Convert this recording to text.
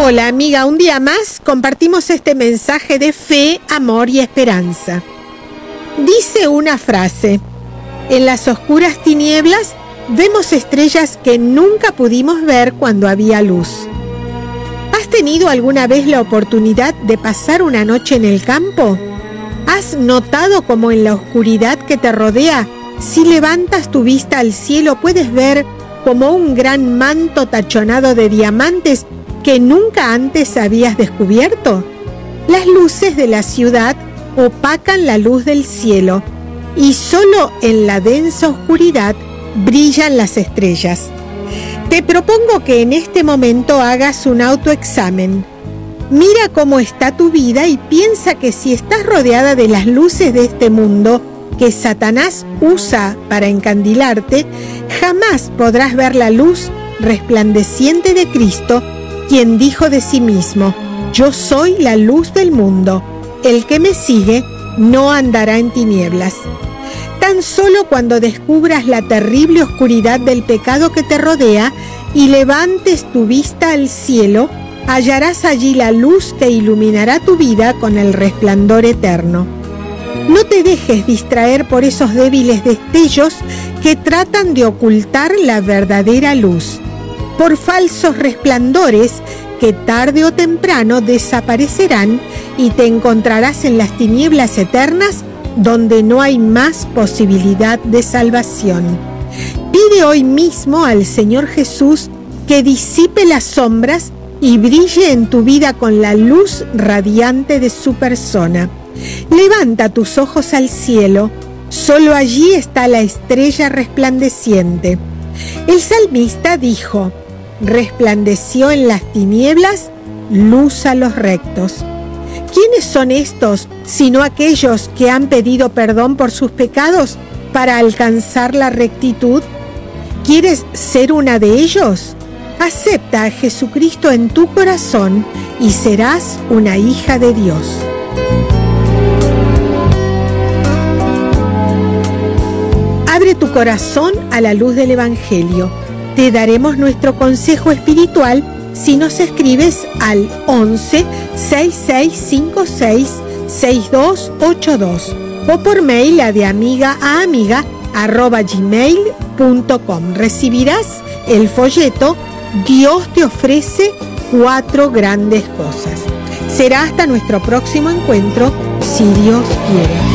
Hola amiga, un día más compartimos este mensaje de fe, amor y esperanza. Dice una frase: en las oscuras tinieblas vemos estrellas que nunca pudimos ver cuando había luz. ¿Has tenido alguna vez la oportunidad de pasar una noche en el campo? ¿Has notado cómo en la oscuridad que te rodea, si levantas tu vista al cielo, puedes ver como un gran manto tachonado de diamantes que nunca antes habías descubierto? Las luces de la ciudad opacan la luz del cielo y solo en la densa oscuridad brillan las estrellas. Te propongo que en este momento hagas un autoexamen. Mira cómo está tu vida y piensa que si estás rodeada de las luces de este mundo que Satanás usa para encandilarte, jamás podrás ver la luz resplandeciente de Cristo, quien dijo de sí mismo: yo soy la luz del mundo, el que me sigue no andará en tinieblas. Tan solo cuando descubras la terrible oscuridad del pecado que te rodea y levantes tu vista al cielo, hallarás allí la luz que iluminará tu vida con el resplandor eterno. No te dejes distraer por esos débiles destellos que tratan de ocultar la verdadera luz, por falsos resplandores que tarde o temprano desaparecerán y te encontrarás en las tinieblas eternas donde no hay más posibilidad de salvación. Pide hoy mismo al Señor Jesús que disipe las sombras y brille en tu vida con la luz radiante de su persona. Levanta tus ojos al cielo, solo allí está la estrella resplandeciente. El salmista dijo: resplandeció en las tinieblas luz a los rectos. ¿Quiénes son estos sino aquellos que han pedido perdón por sus pecados para alcanzar la rectitud? ¿Quieres ser una de ellos? Acepta a Jesucristo en tu corazón y serás una hija de Dios. Abre tu corazón a la luz del Evangelio. Te daremos nuestro consejo espiritual si nos escribes al 11 6656 6282 o por mail a deamiga@gmail.com. Recibirás el folleto Dios te ofrece 4 grandes cosas. Será hasta nuestro próximo encuentro, si Dios quiere.